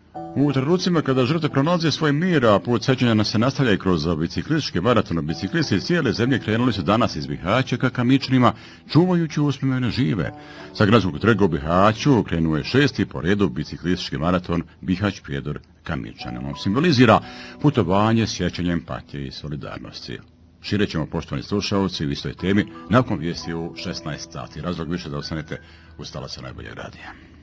U trenucima kada žrtve pronalaze svoj mir, a put sećanja se nastavlja i kroz biciklistički maraton, biciklisti iz cijele zemlje krenuli su danas iz Bihaća ka Kamičnima, čuvajući uspomene žive. Sa gradskog trga u Bihaću krenuo je 6. po redu biciklistički maraton Bihać Prijedor Kamičani. On simbolizira putovanje, sjećanje, empatije i solidarnosti. Šire ćemo, poštovani slušalci, u istoj temi nakon vijesti u 16 sati. Razlog više da ostanete uz talasu Najboljeg radija.